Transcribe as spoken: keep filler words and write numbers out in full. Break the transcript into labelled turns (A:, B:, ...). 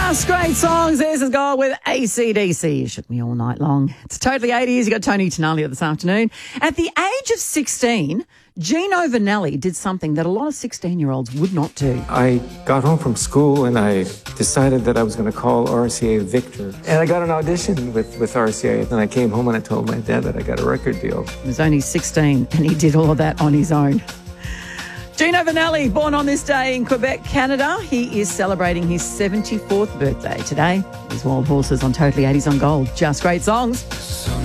A: Just great songs. This is God with A C D C. Shook me all night long. It's Totally eighties. You got Tony Tenalia this afternoon. At the age of sixteen, Gino Vanelli did something that a lot of sixteen-year-olds would not do.
B: I got home from school and I decided that I was going to call R C A Victor. And I got an audition with, with R C A. And then I came home and I told my dad that I got a record deal.
A: He was only sixteen and he did all of that on his own. Gino Vanelli, born on this day in Quebec, Canada. He is celebrating his seventy-fourth birthday today. These Wild Horses on Totally eighties on Gold. Just great songs.